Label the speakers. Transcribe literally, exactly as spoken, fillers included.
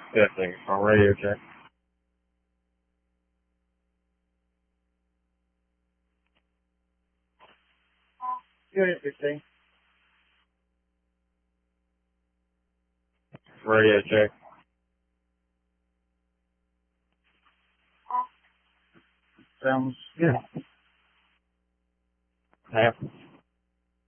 Speaker 1: Testing on radio check.
Speaker 2: Unit fifteen.
Speaker 1: Radio check.
Speaker 2: Sounds good.
Speaker 1: Half.